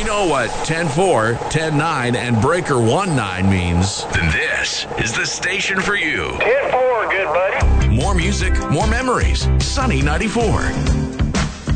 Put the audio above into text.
know what 10-4, 10-9, and breaker 1-9 means, then this is the station for you. 10-4, good buddy. More music, more memories. Sunny 94.